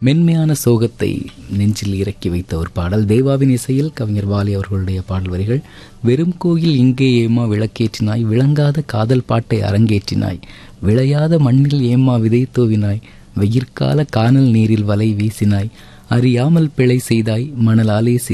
மென்மையான சோகத்தை நெஞ்சில் இறக்கி வைத்த ஒரு பாடல். தேவாவின் இசையில் கவிஞர் வாலி அவர்களுடைய பாடல் வரிகள். வெறும் கோயில் இங்கே ஏமா விளக்கேற்றினாய், விளங்காத காதல் பாட்டை அரங்கேற்றினாய், விளையாத மண்ணில் ஏமா விதை தூவினாய், வெயிற்கால கானல் நீரில் வலை வீசினாய், அறியாமல் பிழை செய்தாய், மணலாலே